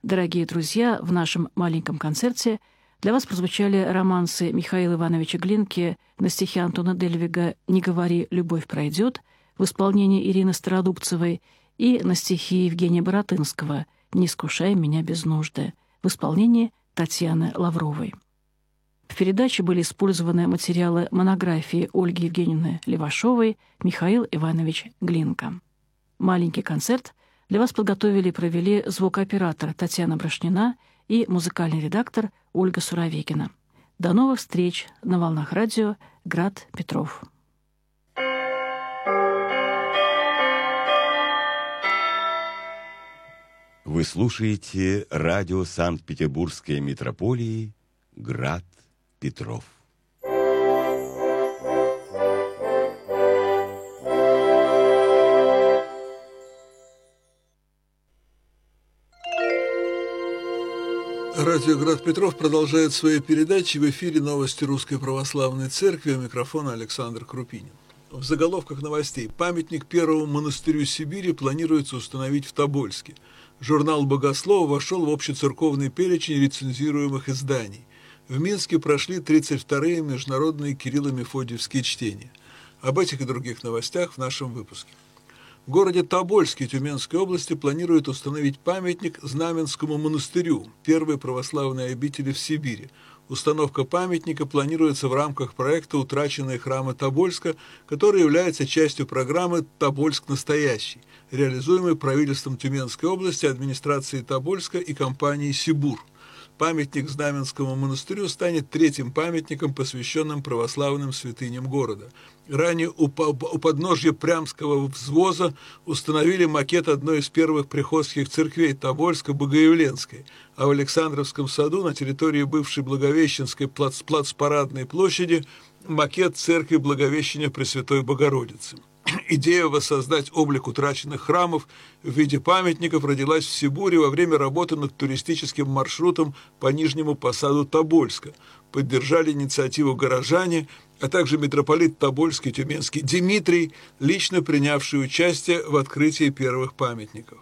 Дорогие друзья, в нашем маленьком концерте для вас прозвучали романсы Михаила Ивановича Глинки на стихи Антона Дельвига «Не говори, любовь пройдет» в исполнении Ирины Стародубцевой и на стихи Евгения Баратынского «Не искушай меня без нужды» в исполнении Татьяны Лавровой. В передаче были использованы материалы монографии Ольги Евгеньевны Левашовой «Михаил Иванович Глинка». Маленький концерт для вас подготовили и провели звукооператор Татьяна Брошнина и музыкальный редактор Ольга Суровикина. До новых встреч на волнах радио «Град Петров». Вы слушаете радио Санкт-Петербургской метрополии «Град Петров». Радио «Град Петров» продолжает свои передачи. В эфире новости Русской Православной Церкви. У микрофона Александр Крупинин. В заголовках новостей. Памятник первому монастырю Сибири планируется установить в Тобольске. Журнал «Богослов» вошел в общецерковный перечень рецензируемых изданий. В Минске прошли 32-е международные Кирилло-Мефодиевские чтения. Об этих и других новостях в нашем выпуске. В городе Тобольске Тюменской области планируют установить памятник Знаменскому монастырю, первой православной обители в Сибири. Установка памятника планируется в рамках проекта «Утраченные храмы Тобольска», который является частью программы «Тобольск настоящий», реализуемой правительством Тюменской области, администрацией Тобольска и компанией «Сибур». Памятник Знаменскому монастырю станет третьим памятником, посвященным православным святыням города. Ранее у подножья Прямского взвоза установили макет одной из первых приходских церквей Тобольска Богоявленской, а в Александровском саду на территории бывшей Благовещенской плацпарадной площади макет церкви Благовещения Пресвятой Богородицы. Идея воссоздать облик утраченных храмов в виде памятников родилась в Сибуре во время работы над туристическим маршрутом по Нижнему Посаду Тобольска. Поддержали инициативу горожане, а также митрополит Тобольский Тюменский Дмитрий, лично принявший участие в открытии первых памятников.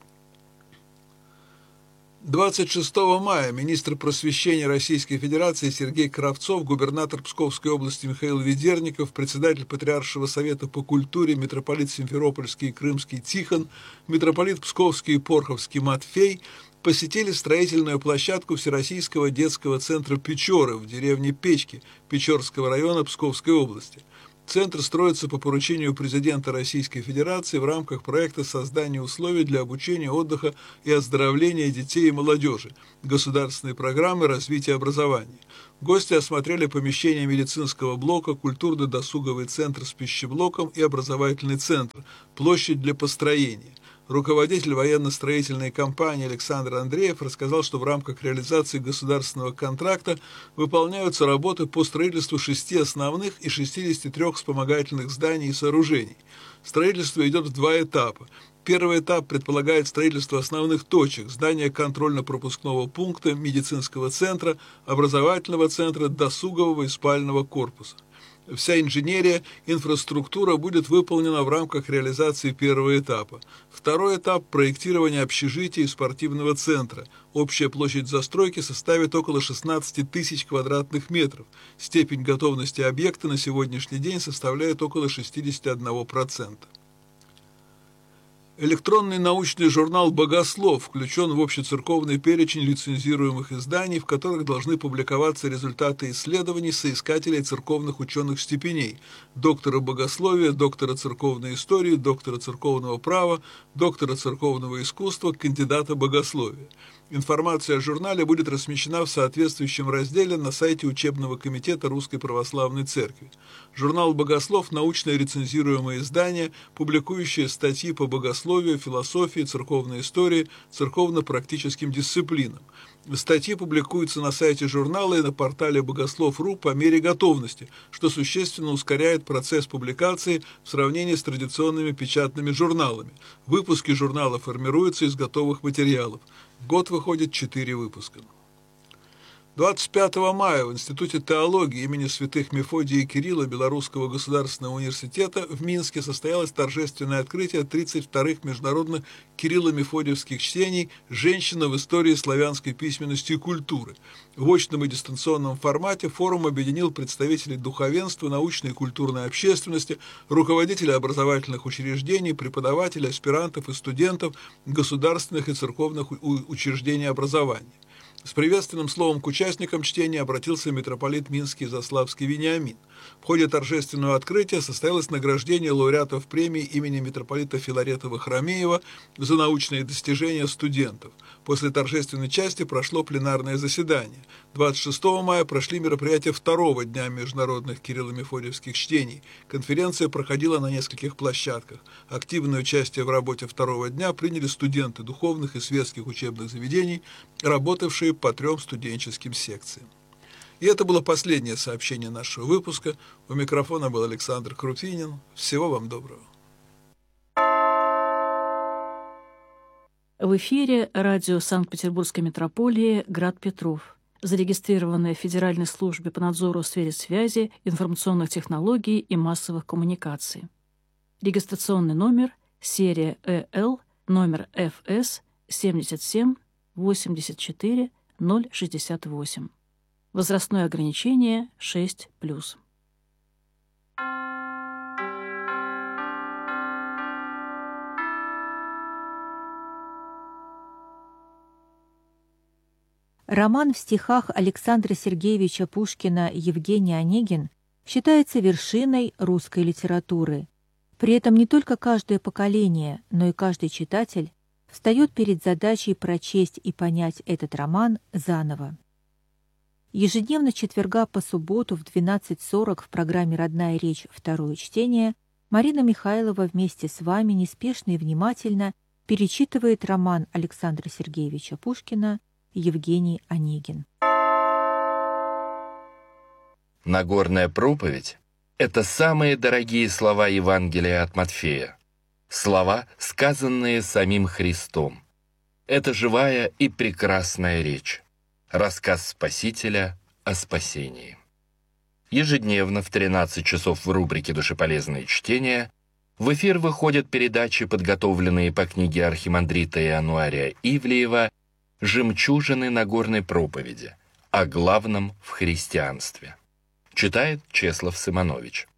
26 мая министр просвещения Российской Федерации Сергей Кравцов, губернатор Псковской области Михаил Ведерников, председатель Патриаршего совета по культуре, митрополит Симферопольский и Крымский Тихон, митрополит Псковский и Порховский Матфей посетили строительную площадку Всероссийского детского центра «Печоры» в деревне Печки Печорского района Псковской области. Центр строится по поручению президента Российской Федерации в рамках проекта создания условий для обучения, отдыха и оздоровления детей и молодежи, государственной программы развития образования. Гости осмотрели помещения медицинского блока, культурно-досуговый центр с пищеблоком и образовательный центр, площадь для построения. Руководитель военно-строительной компании Александр Андреев рассказал, что в рамках реализации государственного контракта выполняются работы по строительству 6 основных и 63 вспомогательных зданий и сооружений. Строительство идет в 2 этапа. Первый этап предполагает строительство основных точек: здания контрольно-пропускного пункта, медицинского центра, образовательного центра, досугового и спального корпуса. Вся инженерия, инфраструктура будет выполнена в рамках реализации первого этапа. Второй этап – проектирование общежития и спортивного центра. Общая площадь застройки составит около 16 тысяч квадратных метров. Степень готовности объекта на сегодняшний день составляет около 61%. Электронный научный журнал «Богослов» включен в общецерковный перечень лицензируемых изданий, в которых должны публиковаться результаты исследований соискателей церковных ученых степеней: доктора богословия, доктора церковной истории, доктора церковного права, доктора церковного искусства, кандидата богословия. Информация о журнале будет размещена в соответствующем разделе на сайте учебного комитета Русской Православной Церкви. Журнал «Богослов» – научное рецензируемое издание, публикующее статьи по богословию, философии, церковной истории, церковно-практическим дисциплинам. Статьи публикуются на сайте журнала и на портале Богослов.ру по мере готовности, что существенно ускоряет процесс публикации в сравнении с традиционными печатными журналами. Выпуски журнала формируются из готовых материалов. В год выходит 4 выпуска. 25 мая в Институте теологии имени святых Мефодия и Кирилла Белорусского государственного университета в Минске состоялось торжественное открытие 32-х международных Кирилло-Мефодиевских чтений «Женщина в истории славянской письменности и культуры». В очном и дистанционном формате форум объединил представителей духовенства, научной и культурной общественности, руководителей образовательных учреждений, преподавателей, аспирантов и студентов государственных и церковных учреждений образования. С приветственным словом к участникам чтения обратился митрополит Минский Заславский Вениамин. В ходе торжественного открытия состоялось награждение лауреатов премии имени митрополита Филаретова-Хромеева за научные достижения студентов. После торжественной части прошло пленарное заседание. 26 мая прошли мероприятия второго дня международных Кирилло-Мефодиевских чтений. Конференция проходила на нескольких площадках. Активное участие в работе второго дня приняли студенты духовных и светских учебных заведений, работавшие по 3 студенческим секциям. И это было последнее сообщение нашего выпуска. У микрофона был Александр Крупинин. Всего вам доброго. В эфире радио Санкт-Петербургской метрополии «Град Петров», зарегистрированное в Федеральной службе по надзору в сфере связи, информационных технологий и массовых коммуникаций. Регистрационный номер, серия ЭЛ, номер ФС 77 84 068. Возрастное ограничение 6+. Роман в стихах Александра Сергеевича Пушкина «Евгений Онегин» считается вершиной русской литературы. При этом не только каждое поколение, но и каждый читатель встает перед задачей прочесть и понять этот роман заново. Ежедневно с четверга по субботу в 12:40 в программе «Родная речь. Второе чтение» Марина Михайлова вместе с вами неспешно и внимательно перечитывает роман Александра Сергеевича Пушкина «Евгений Онегин». Нагорная проповедь — это самые дорогие слова Евангелия от Матфея. Слова, сказанные самим Христом. Это живая и прекрасная речь. Рассказ Спасителя о спасении. Ежедневно в 13 часов в рубрике «Душеполезные чтения» в эфир выходят передачи, подготовленные по книге архимандрита Иануария Ивлеева «Жемчужины Нагорной проповеди. О главном в христианстве». Читает Чеслав Сыманович.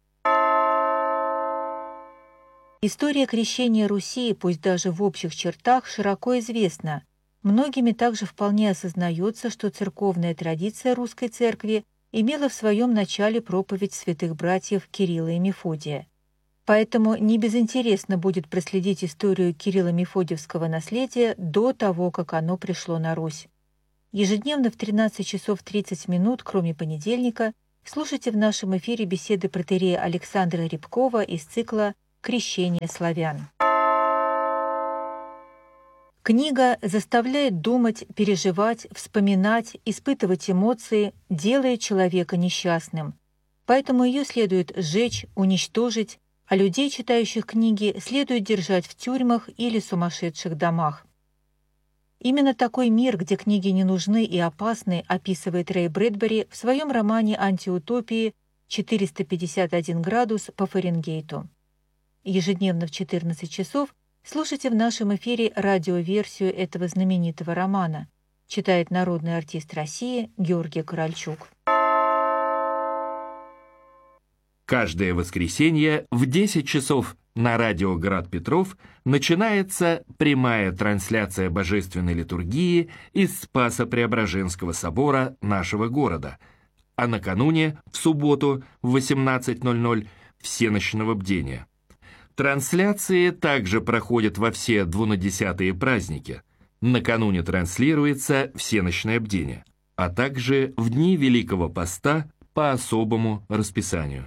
История крещения Руси, пусть даже в общих чертах, широко известна. Многими также вполне осознается, что церковная традиция русской церкви имела в своем начале проповедь святых братьев Кирилла и Мефодия. Поэтому не безинтересно будет проследить историю Кирилло-Мефодиевского наследия до того, как оно пришло на Русь. Ежедневно в 13 часов 30 минут, кроме понедельника, слушайте в нашем эфире беседы протоиерея Александра Рябкова из цикла «Крещение славян». Книга заставляет думать, переживать, вспоминать, испытывать эмоции, делает человека несчастным. Поэтому ее следует сжечь, уничтожить, а людей, читающих книги, следует держать в тюрьмах или сумасшедших домах. Именно такой мир, где книги не нужны и опасны, описывает Рэй Брэдбери в своем романе «Антиутопии» 451 градус по Фаренгейту. Ежедневно в 14 часов слушайте в нашем эфире радиоверсию этого знаменитого романа. Читает народный артист России Георгий Корольчук. Каждое воскресенье в 10 часов на радио «Град Петров» начинается прямая трансляция божественной литургии из Спасо-Преображенского собора нашего города, а накануне, в субботу, в 18:00, всенощного бдения. Трансляции также проходят во все двунадесятые праздники. Накануне транслируется всенощное бдение, а также в дни Великого Поста по особому расписанию.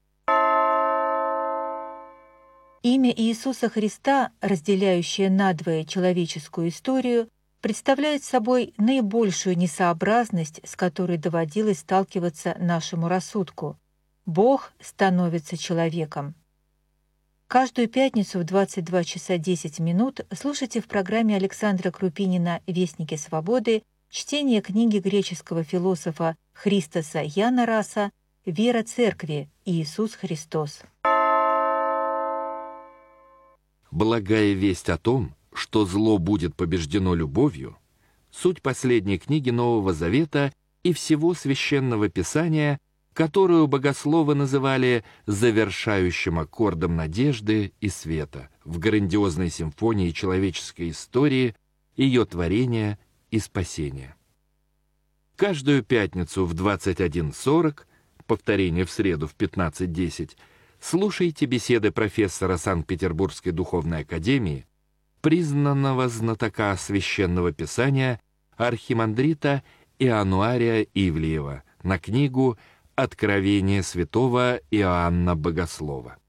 Имя Иисуса Христа, разделяющее надвое человеческую историю, представляет собой наибольшую несообразность, с которой доводилось сталкиваться нашему рассудку. Бог становится человеком. Каждую пятницу в 22 часа 10 минут слушайте в программе Александра Крупинина «Вестники свободы» чтение книги греческого философа Христоса Янараса «Вера Церкви. Иисус Христос». Благая весть о том, что зло будет побеждено любовью, суть последней книги Нового Завета и всего Священного Писания, которую богословы называли завершающим аккордом надежды и света в грандиозной симфонии человеческой истории, ее творения и спасения. Каждую пятницу в 21:40, повторение в среду в 15:10, слушайте беседы профессора Санкт-Петербургской духовной академии, признанного знатока Священного Писания архимандрита Иоаннуария Ивлеева на книгу «Откровение святого Иоанна Богослова».